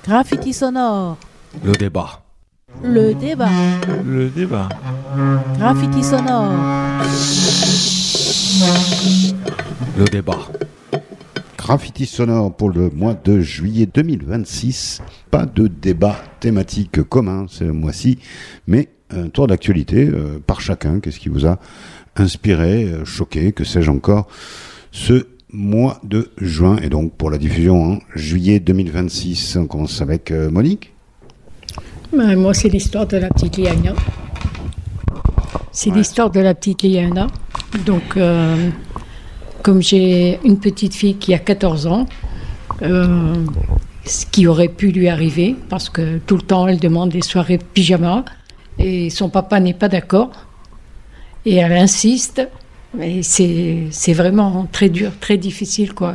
Graffiti sonore. Le débat. Le débat. Le débat. Graffiti sonore. Le débat. Graffiti sonore pour le mois de juillet 2026. Pas de débat thématique commun ce mois-ci, mais un tour d'actualité par chacun. Qu'est-ce qui vous a inspiré, choqué, que sais-je encore, ce mois de juin, et donc pour la diffusion en juillet 2026. On commence avec Monique. Moi, c'est l'histoire de la petite Liana. C'est l'histoire de la petite Liana. Donc, comme j'ai une petite fille qui a 14 ans, ce qui aurait pu lui arriver, parce que tout le temps, elle demande des soirées pyjama, et son papa n'est pas d'accord, et elle insiste. Et c'est vraiment très dur, très difficile, quoi.